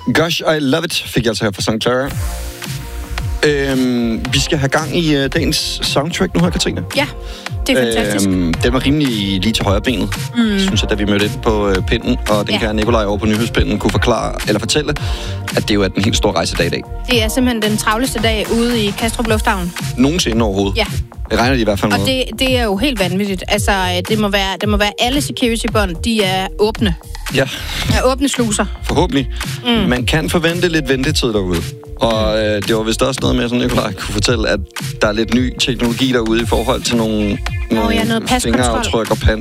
Gosh, I love it, fik jeg altså her fra St. Clara. Vi skal have gang i dagens soundtrack nu her, Katrine. Ja, det er fantastisk. Den var rimelig lige til højre benet, synes jeg, da vi mødte ind på pinden, og den kære Nikolaj over på nyhedspinden kunne fortælle, at det jo er den helt store rejsedag i dag. Det er simpelthen den travleste dag ude i Kastrup Lufthavn. Nogensinde overhovedet. Ja. Det regner de i hvert fald med. Og det er jo helt vanvittigt. Altså, det må være alle security-bånd, de er åbne. Ja. Er åbne sluser. Forhåbentlig. Man kan forvente lidt ventetid derude. Og det var vist også noget med, som Nikolaj kunne fortælle, at der er lidt ny teknologi derude i forhold til nogle noget paskontrol. fingeraftryk og